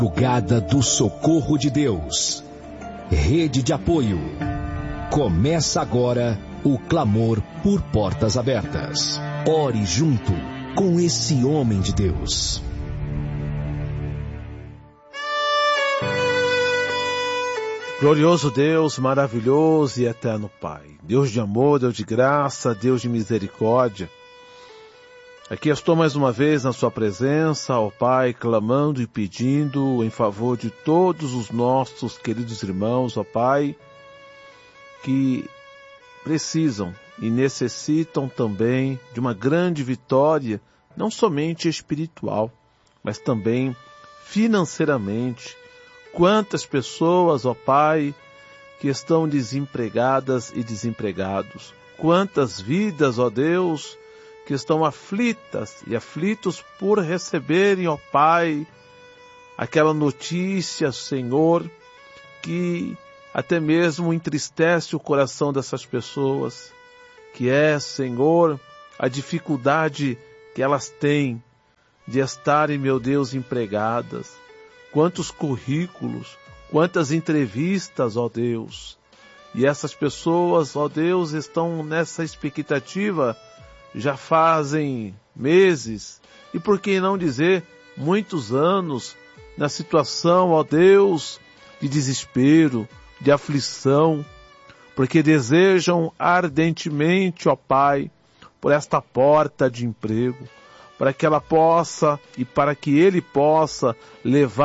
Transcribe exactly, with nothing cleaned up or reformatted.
Madrugada do Socorro de Deus. Rede de apoio. Começa agora o clamor por portas abertas. Ore junto com esse homem de Deus. Glorioso Deus, maravilhoso e eterno Pai. Deus de amor, Deus de graça, Deus de misericórdia. Aqui estou mais uma vez na sua presença, ó Pai, clamando e pedindo em favor de todos os nossos queridos irmãos, ó Pai, que precisam e necessitam também de uma grande vitória, não somente espiritual, mas também financeiramente. Quantas pessoas, ó Pai, que estão desempregadas e desempregados. Quantas vidas, ó Deus, que estão aflitas e aflitos por receberem, ó Pai, aquela notícia, Senhor, que até mesmo entristece o coração dessas pessoas, que é, Senhor, a dificuldade que elas têm de estarem, meu Deus, empregadas. Quantos currículos, quantas entrevistas, ó Deus. E essas pessoas, ó Deus, estão nessa expectativa já fazem meses, e por que não dizer muitos anos, na situação, ó Deus, de desespero, de aflição, porque desejam ardentemente, ó Pai, por esta porta de emprego, para que ela possa e para que ele possa levar